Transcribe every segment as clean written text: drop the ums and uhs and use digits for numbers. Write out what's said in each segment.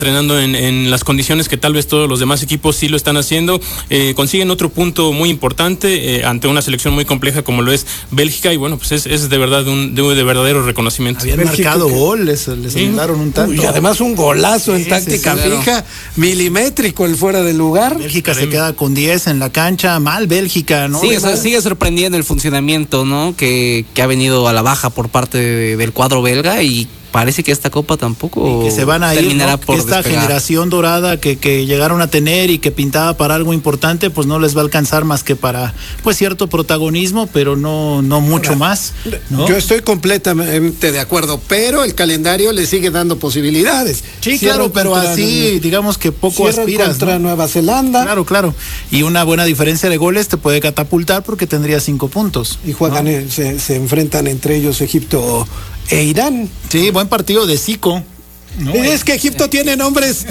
entrenando en las condiciones que tal vez todos los demás equipos sí lo están haciendo, consiguen otro punto muy importante ante una selección muy compleja como lo es Bélgica, y bueno, pues es de verdad de verdadero reconocimiento. Habían marcado gol, les mandaron un tanto. Y además un golazo en táctica fija, milimétrico el fuera de lugar. Bélgica se queda con 10 en la cancha, mal Bélgica, ¿no? Sigue sorprendiendo el funcionamiento, ¿no? Que ha venido a la baja por parte del cuadro belga, y parece que esta copa tampoco y que se van a ir, ¿no? por esta despegar. Generación dorada que llegaron a tener y que pintaba para algo importante, pues no les va a alcanzar más que para pues cierto protagonismo, pero no mucho más, ¿no? Yo estoy completamente de acuerdo, pero el calendario le sigue dando posibilidades. Sí, claro, pero así digamos que poco aspiras contra ¿no? Nueva Zelanda. Claro. Y una buena diferencia de goles te puede catapultar porque tendría 5 puntos. Y juegan, ¿no? Se enfrentan entre ellos Egipto e Irán. Sí, buen partido de Zico. No, es que Egipto tiene nombres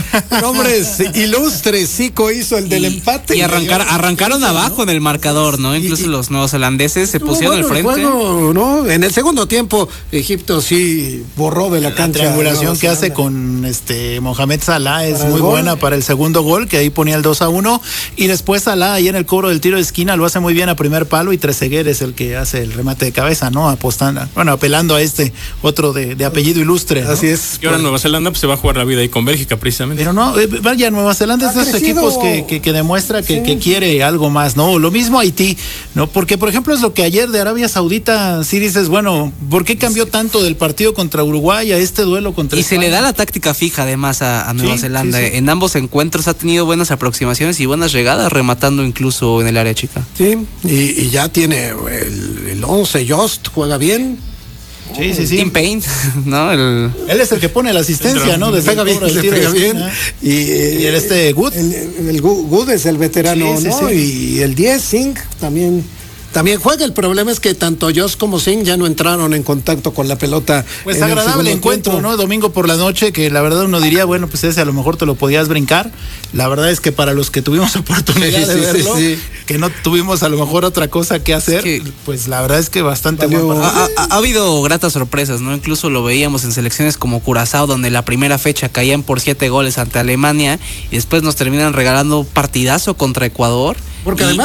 ilustres. Zico hizo el del empate. Y arrancaron abajo en el marcador, ¿no? Incluso los neozelandeses se pusieron al frente. Juego, ¿no? En el segundo tiempo, Egipto sí borró de la cancha. La triangulación que hace con Mohamed Salah es muy buena para el segundo gol, que ahí ponía el 2-1. Y después Salah, ahí en el cobro del tiro de esquina, lo hace muy bien a primer palo, y Trezeguet es el que hace el remate de cabeza, ¿no? Apelando a otro de apellido ilustre, ¿no? Así es. Y ahora Nueva Zelanda pues se va a jugar la vida ahí con Bélgica precisamente. Pero no, vaya, Nueva Zelanda es de esos equipos que demuestra que quiere algo más, ¿no? Lo mismo Haití, ¿no? Porque, por ejemplo, es lo que ayer de Arabia Saudita, sí dices, bueno, ¿por qué cambió tanto del partido contra Uruguay a este duelo contra España? Se le da la táctica fija además a Nueva Zelanda. Sí. En ambos encuentros ha tenido buenas aproximaciones y buenas llegadas, rematando incluso en el área chica. Sí, y ya tiene el 11, Just juega bien. Sí. Tim Payne, ¿no? Él es el que pone la asistencia, ¿no? Le pega bien. Y el Good. El Good es el veterano, sí, ¿no? Sí. Y el 10, Singh, también juega. El problema es que tanto Josh como Singh ya no entraron en contacto con la pelota. Pues agradable encuentro, tiempo, ¿no? Domingo por la noche, que la verdad uno diría, bueno, pues ese a lo mejor te lo podías brincar. La verdad es que para los que tuvimos oportunidad de verlo, que no tuvimos a lo mejor otra cosa que hacer, pues la verdad es que bastante bueno. Ha habido gratas sorpresas, ¿no? Incluso lo veíamos en selecciones como Curazao, donde la primera fecha caían por 7 goles ante Alemania, y después nos terminan regalando partidazo contra Ecuador. Porque además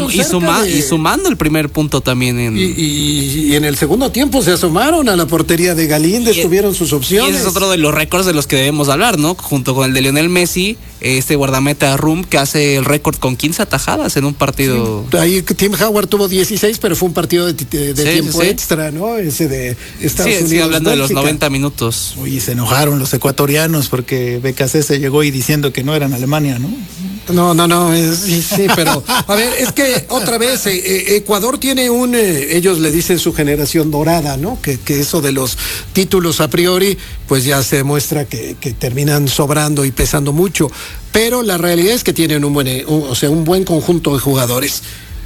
sumando el primer punto también. Y en el segundo tiempo se asomaron a la portería de Galíndez, tuvieron sus opciones. Y ese es otro de los récords de los que debemos hablar, ¿no? Junto con el de Lionel Messi, guardameta Rum, que hace el récord con 15 atajadas en un partido. Sí, ahí Tim Howard tuvo 16, pero fue un partido de tiempo extra, ¿no? Ese de Estados Unidos. Sí, hablando de los 90 minutos. Oye, se enojaron los ecuatorianos porque BKC se llegó y diciendo que no eran Alemania, ¿no? No, sí, pero a ver, es que otra vez Ecuador tiene ellos le dicen su generación dorada, ¿no? Que eso de los títulos a priori, pues ya se demuestra que terminan sobrando y pesando mucho, pero la realidad es que tienen un buen conjunto de jugadores.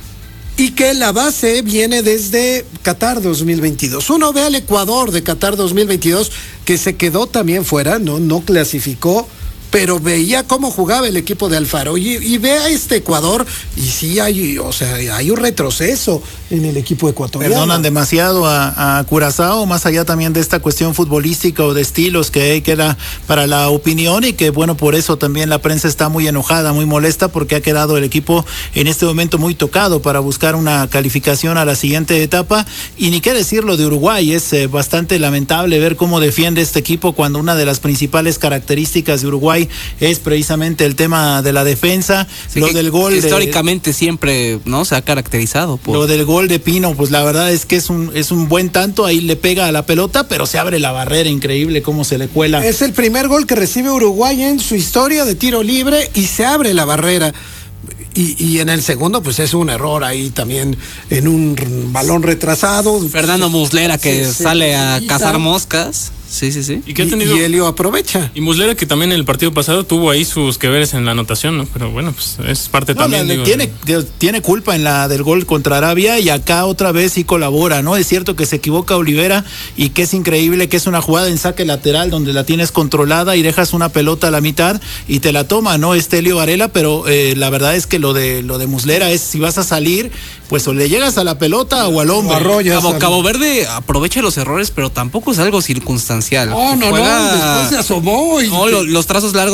Y que la base viene desde Qatar 2022. Uno ve al Ecuador de Qatar 2022 que se quedó también fuera, no clasificó, pero veía cómo jugaba el equipo de Alfaro y ve a este Ecuador y sí hay un retroceso en el equipo ecuatoriano. Perdonan demasiado a Curazao, más allá también de esta cuestión futbolística o de estilos que queda para la opinión, y que bueno, por eso también la prensa está muy enojada, muy molesta, porque ha quedado el equipo en este momento muy tocado para buscar una calificación a la siguiente etapa. Y ni qué decirlo de Uruguay, es bastante lamentable ver cómo defiende este equipo cuando una de las principales características de Uruguay es precisamente el tema de la defensa. Sí, lo del gol históricamente siempre, ¿no?, se ha caracterizado por... Lo del gol de Pino, pues la verdad es que es un buen tanto, ahí le pega a la pelota, pero se abre la barrera, increíble cómo se le cuela. Es el primer gol que recibe Uruguay en su historia de tiro libre y se abre la barrera. Y en el segundo, pues es un error ahí también en un balón retrasado. Fernando Muslera que sale a cazar moscas. Sí. ¿Y qué ha tenido? Y Helio aprovecha. Y Muslera, que también en el partido pasado tuvo ahí sus que veres en la anotación, ¿no? Pero bueno, pues es parte también. Tiene culpa en la del gol contra Arabia, y acá otra vez sí colabora, ¿no? Es cierto que se equivoca Olivera y que es increíble que es una jugada en saque lateral donde la tienes controlada y dejas una pelota a la mitad y te la toma, ¿no? Helio Varela, pero la verdad es que lo de Muslera es, si vas a salir pues o le llegas a la pelota o al hombre. Cabo Verde aprovecha los errores, pero tampoco es algo circunstancial. No, después se asomó. Los trazos largos